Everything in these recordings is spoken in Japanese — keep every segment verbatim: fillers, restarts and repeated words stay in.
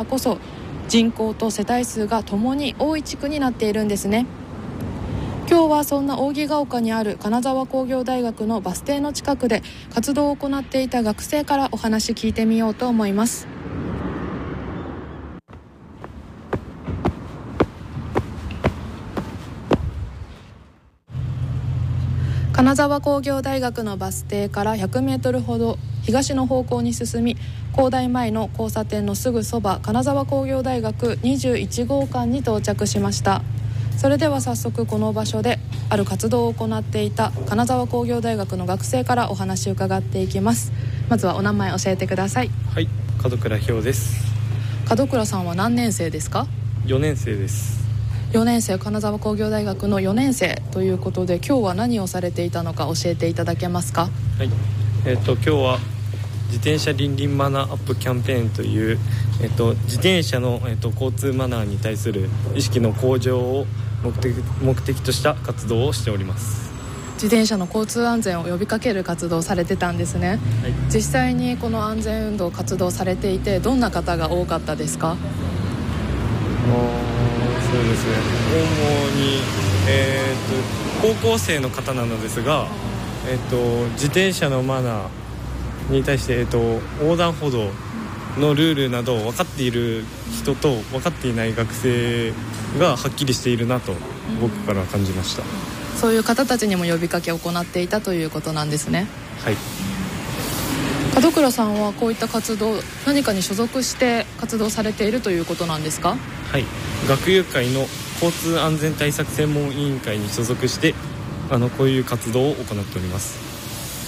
こそ人口と世帯数がともに多い地区になっているんですね。今日はそんな扇ヶ丘にある金沢工業大学のバス停の近くで活動を行っていた学生からお話聞いてみようと思います。金沢工業大学のバス停からひゃくメートルほど東の方向に進み、工大前の交差点のすぐそば、金沢工業大学にじゅういち号館に到着しました。それでは早速この場所である活動を行っていた金沢工業大学の学生からお話を伺っていきます。まずはお名前教えてください。 はい、門倉氷です。 門倉さんは何年生ですか？ よねん生です。 よねん生、金沢工業大学のよねん生ということで、今日は何をされていたのか教えていただけますか？ はい、えー、と今日は自転車輪輪マナーアップキャンペーンという、えー、と自転車の、えー、と交通マナーに対する意識の向上を目的、目的とした活動をしております。 自転車の交通安全を呼びかける活動をされてたんですね。はい、実際にこの安全運動活動されていて、どんな方が多かったですか？ そうですね、主に、えー、と高校生の方なのですが、えー、と自転車のマナーに対して、えー、と横断歩道のルールなど分かっている人と分かっていない学生がはっきりしているなと僕から感じました。 そういう方たちにも呼びかけを行っていたということなんですね。 はい。 門倉さんはこういった活動、何かに所属して活動されているということなんですか？ はい、学友会の交通安全対策専門委員会に所属してあのこういう活動を行っております。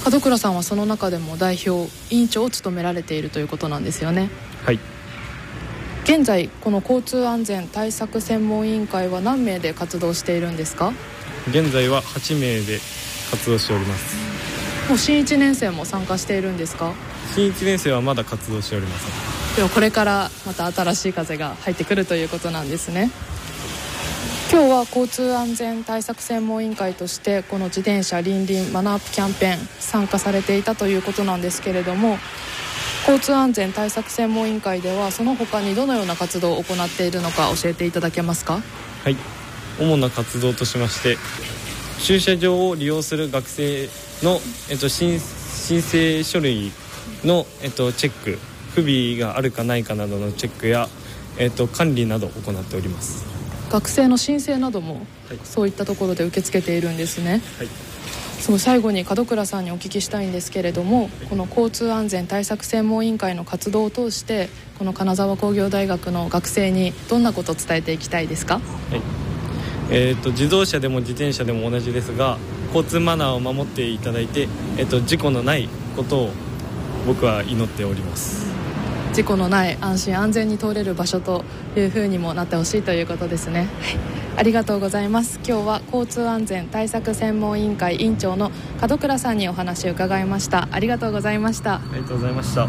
門倉さんはその中でも代表委員長を務められているということなんですよね。 はい。 現在この交通安全対策専門委員会は何名で活動しているんですか？ 現在ははちめいで活動しております。 もう新いちねん生も参加しているんですか？ 新いちねん生はまだ活動しておりません。 ではこれからまた新しい風が入ってくるということなんですね。今日は交通安全対策専門委員会としてこの自転車輪輪マナーアップキャンペーン参加されていたということなんですけれども、交通安全対策専門委員会ではその他にどのような活動を行っているのか教えていただけますか？ はい、主な活動としまして、駐車場を利用する学生の、えっと、申, 申請書類の、えっと、チェック、不備があるかないかなどのチェックや、えっと、管理などを行っております。 学生の申請なども、はい、そういったところで受け付けているんですね。 はい。 その最後に門倉さんにお聞きしたいんですけれども、この交通安全対策専門委員会の活動を通してこの金沢工業大学の学生にどんなことを伝えていきたいですか？はい。 えー、と自動車でも自転車でも同じですが、交通マナーを守っていただいて、えー、と事故のないことを僕は祈っております。 事故のない安心安全に通れる場所というふうにもなってほしいということですね。はい、ありがとうございます。今日は交通安全対策専門委員会委員長の門倉さんにお話を伺いました。ありがとうございました。 ありがとうございました。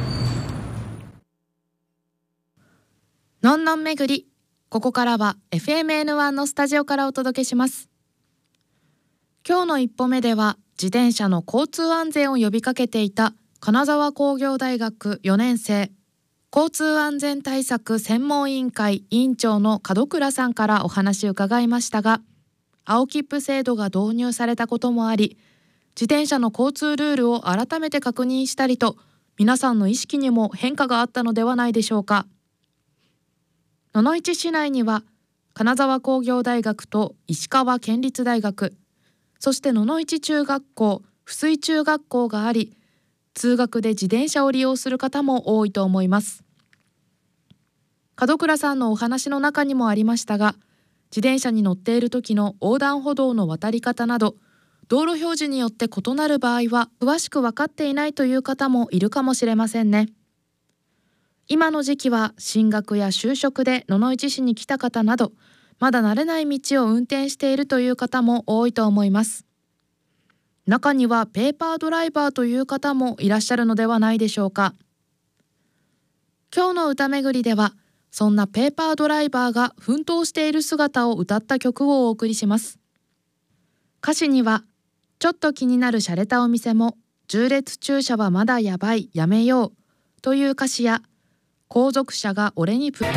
のんのん巡り、ここからは エフエムエヌワン のスタジオからお届けします。今日の一歩目では自転車の交通安全を呼びかけていた金沢工業大学よねん生交通安全対策専門委員会委員長の門倉さんからお話を伺いましたが、青切符制度が導入されたこともあり、自転車の交通ルールを改めて確認したりと、皆さんの意識にも変化があったのではないでしょうか。野々市市内には金沢工業大学と石川県立大学、そして野々市中学校、翡翠中学校があり、通学で自転車を利用する方も多いと思います。門倉さんのお話の中にもありましたが、自転車に乗っている時の横断歩道の渡り方など、道路表示によって異なる場合は詳しく分かっていないという方もいるかもしれませんね。今の時期は進学や就職で野々市市に来た方など、まだ慣れない道を運転しているという方も多いと思います。中にはペーパードライバーという方もいらっしゃるのではないでしょうか。今日の歌めぐりでは、そんなペーパードライバーが奮闘している姿を歌った曲をお送りします。歌詞には、ちょっと気になる洒落たお店も、縦列駐車はまだやばい、やめようという歌詞や、 後続車が俺にプ